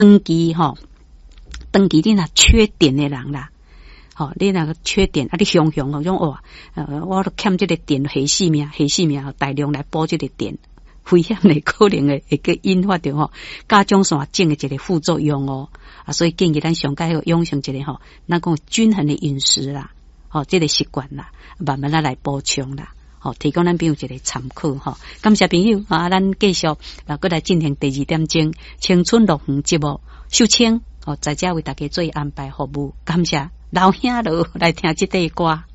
长期长期你若缺电的人啦，你若个缺电啊，你想想哦，种哇，我都欠这个电，下死命，大量来补这个电，危险的可能会个引发着甲状腺症的一个副作用哦。所以建议咱上该养成一个咱讲均衡的饮食啦，这个习惯啦，慢慢来补充啦。提供咱朋友一个参考感谢朋友咱继续过来进行第2点钟青春乐园节目，秀清在这为大家做安排服务，感谢老兄来听这段歌。